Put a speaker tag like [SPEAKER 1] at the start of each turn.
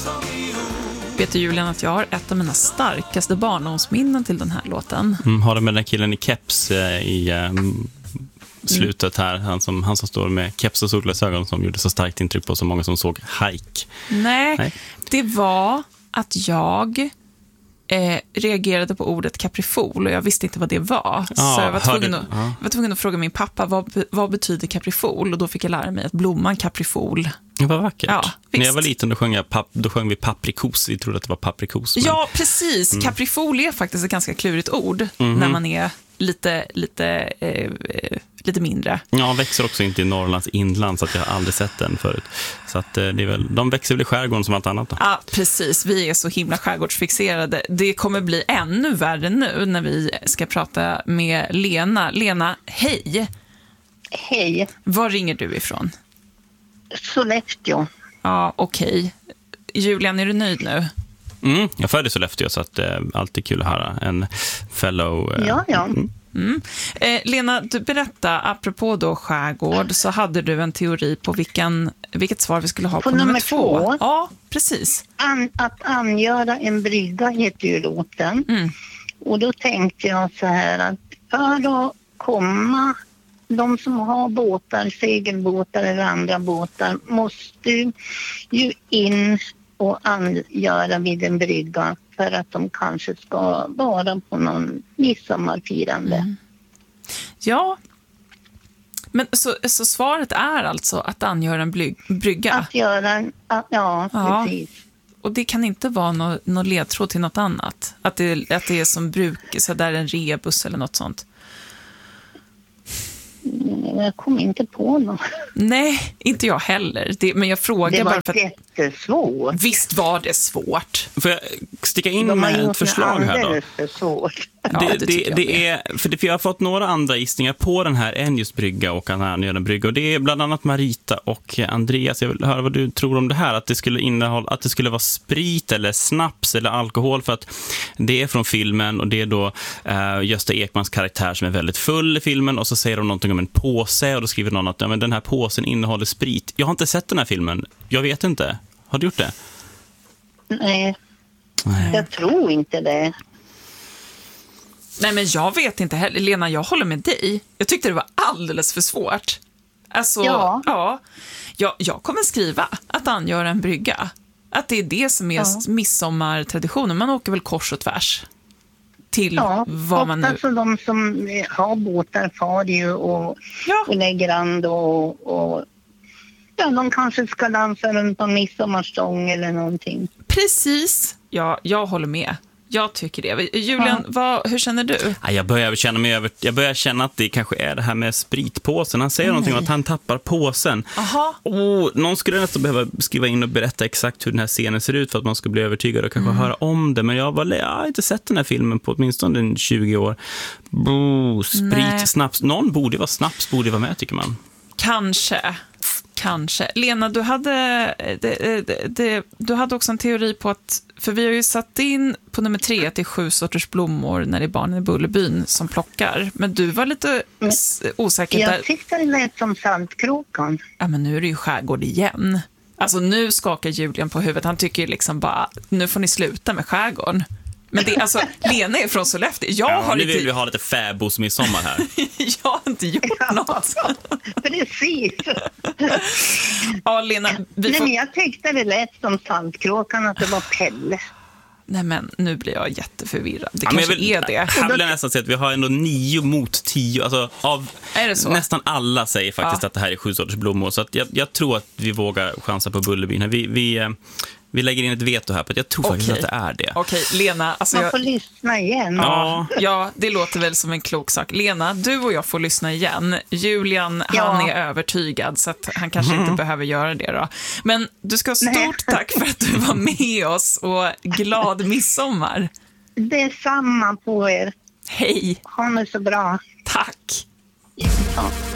[SPEAKER 1] Vet du, Julian, att jag har ett av mina starkaste barndomsminnen till den här låten.
[SPEAKER 2] Har du med den där killen i keps i slutet här, han som står med keps och solglasögon, som gjorde så starkt intryck på så många som såg Hike?
[SPEAKER 1] Nej, det var att jag reagerade på ordet kaprifol och jag visste inte vad det var. Så jag var tvungen att fråga min pappa, vad betyder kaprifol? Och då fick jag lära mig att blomman kaprifol.
[SPEAKER 2] Det var vackert.
[SPEAKER 1] Ja,
[SPEAKER 2] när jag var liten då sjöng vi paprikos. Vi trodde att det var paprikos. Men...
[SPEAKER 1] Ja, precis. Kaprifol är faktiskt ett ganska klurigt ord när man är lite mindre.
[SPEAKER 2] Ja, växer också inte i Norrlands inland, så att jag har aldrig sett den förut. Så att det är väl, de växer väl i skärgården som allt annat då.
[SPEAKER 1] Ja, precis. Vi är så himla skärgårdsfixerade. Det kommer bli ännu värre nu när vi ska prata med Lena. Lena, hej!
[SPEAKER 3] Hej.
[SPEAKER 1] Var ringer du ifrån?
[SPEAKER 3] Sollefteå.
[SPEAKER 1] Ja, okej. Julian, är du nöjd nu?
[SPEAKER 2] Jag födde i Sollefteå, så att alltid kul att höra en fellow...
[SPEAKER 3] Ja.
[SPEAKER 1] Lena, du berättade, apropå då skärgård, så hade du en teori på vilket svar vi skulle ha på nummer 2. Ja, precis.
[SPEAKER 3] Att angöra en brygga heter ju låten. Och då tänkte jag så här att för att komma, de som har båtar, segelbåtar eller andra båtar, måste ju in och angöra vid en brygga för att de kanske ska vara på någon midsommarfirande.
[SPEAKER 1] Ja, men så svaret är alltså att angöra en brygga?
[SPEAKER 3] Att göra en, ja, precis.
[SPEAKER 1] Och det kan inte vara någon ledtråd till något annat? Att det är som bruk, så där en rebus eller något sånt?
[SPEAKER 3] Jag kom inte på något.
[SPEAKER 1] Nej, inte jag heller. Men jag frågar
[SPEAKER 3] det var
[SPEAKER 1] bara för att...
[SPEAKER 3] jättesvårt.
[SPEAKER 1] Visst var det svårt.
[SPEAKER 2] Får jag sticka in med ett förslag här då?
[SPEAKER 3] Det är svårt.
[SPEAKER 2] Det är, för jag har fått några andra gissningar på den här än just brygga och en brygga. Och det är bland annat Marita och Andreas. Jag vill höra vad du tror om det här. Att det skulle vara sprit eller snaps eller alkohol. För att det är från filmen, och det är då Gösta Ekmans karaktär som är väldigt full i filmen. Och så säger de någonting om en påse, och då skriver någon att men den här påsen innehåller sprit. Jag har inte sett den här filmen. Jag vet inte. Har du gjort det?
[SPEAKER 3] Nej. Jag tror inte det.
[SPEAKER 1] Nej, men jag vet inte heller. Lena, jag håller med dig. Jag tyckte det var alldeles för svårt. Alltså, ja. Jag kommer skriva att angöra en brygga. Att det är det som är midsommartraditionen. Man åker väl kors och tvärs till vad man nu...
[SPEAKER 3] Alltså de som har båtar far ju och lägger and och de kanske ska dansa runt på midsommarstång eller någonting.
[SPEAKER 1] Precis. Ja, jag håller med. Jag tycker det. Julian, hur känner du?
[SPEAKER 2] Jag börjar känna att det kanske är det här med spritpåsen. Han säger någonting om att han tappar påsen. Någon skulle nästan behöva skriva in och berätta exakt hur den här scenen ser ut för att man ska bli övertygad och kanske höra om det. Men jag har inte sett den här filmen på åtminstone 20 år. Sprit, snaps. Någon borde vara med, tycker man.
[SPEAKER 1] Kanske. Lena, du hade också en teori på att, för vi har ju satt in på nummer 3 till 7 sorters blommor när det är barnen i Bullerbyn som plockar. Men du var lite osäker där.
[SPEAKER 3] Jag tyckte det lät som Saltkråkan.
[SPEAKER 1] Ja, men nu är det ju skärgård igen. Alltså nu skakar Julian på huvudet. Han tycker ju liksom bara, nu får ni sluta med skärgården. Men det, alltså, Lena är från Sollefteå.
[SPEAKER 2] Nu vill vi ha lite fäbos midsommar här.
[SPEAKER 1] Jag har inte gjort något.
[SPEAKER 3] Precis.
[SPEAKER 1] Lena,
[SPEAKER 3] men jag tyckte det lät som Saltkråkan, att det var Pelle.
[SPEAKER 1] Nej, men nu blir jag jätteförvirrad. Det kanske är det.
[SPEAKER 2] Här vill jag nästan säga att vi har ändå 9 mot 10. Alltså,
[SPEAKER 1] är det så?
[SPEAKER 2] Nästan alla säger faktiskt att det här är 7 sorters blommor. Så att jag tror att vi vågar chansa på Bullerbyn. Vi lägger in ett veto här på att jag tror faktiskt att det är det.
[SPEAKER 1] Okej, Lena. Alltså
[SPEAKER 3] man får lyssna igen.
[SPEAKER 1] Ja, det låter väl som en klok sak. Lena, du och jag får lyssna igen. Julian, han är övertygad så att han kanske inte behöver göra det då. Men du ska ha stort tack för att du var med oss och glad midsommar.
[SPEAKER 3] Det är samma på er.
[SPEAKER 1] Hej.
[SPEAKER 3] Ha det så bra.
[SPEAKER 1] Tack.
[SPEAKER 3] Ja.